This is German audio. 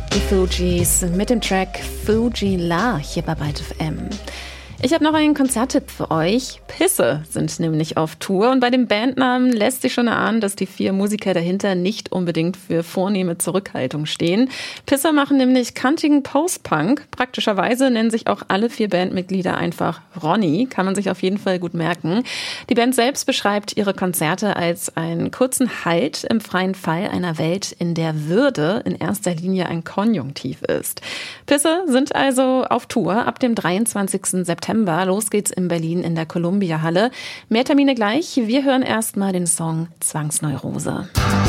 Die Fugees mit dem Track Fuji La hier bei Byte FM. Ich habe noch einen Konzerttipp für euch. Pisse sind nämlich auf Tour und bei dem Bandnamen lässt sich schon erahnen, dass die 4 Musiker dahinter nicht unbedingt für vornehme Zurückhaltung stehen. Pisse machen nämlich kantigen Post-Punk. Praktischerweise nennen sich auch alle 4 Bandmitglieder einfach Ronny. Kann man sich auf jeden Fall gut merken. Die Band selbst beschreibt ihre Konzerte als einen kurzen Halt im freien Fall einer Welt, in der Würde in erster Linie ein Konjunktiv ist. Pisse sind also auf Tour ab dem 23. September. Los geht's in Berlin in der Columbia Halle. Mehr Termine gleich. Wir hören erstmal den Song Zwangsneurose.